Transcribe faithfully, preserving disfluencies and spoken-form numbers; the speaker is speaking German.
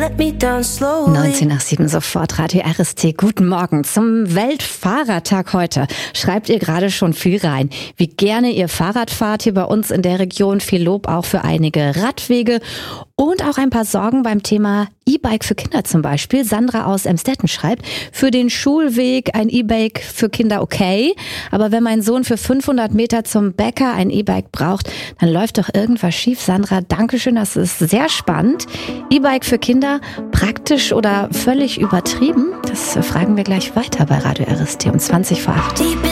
neunzehn nach sieben sofort, Radio R S T. Guten Morgen zum Weltfahrradtag heute. Schreibt ihr gerade schon viel rein, wie gerne ihr Fahrrad fahrt hier bei uns in der Region. Viel Lob auch für einige Radwege und auch ein paar Sorgen beim Thema E-Bike für Kinder zum Beispiel. Sandra aus Emstetten schreibt, für den Schulweg ein E-Bike für Kinder okay, aber wenn mein Sohn für fünfhundert Meter zum Bäcker ein E-Bike braucht, dann läuft doch irgendwas schief. Sandra, Dankeschön, das ist sehr spannend. E-Bike für Kinder, praktisch oder völlig übertrieben? Das fragen wir gleich weiter bei Radio R S T um zwanzig vor acht.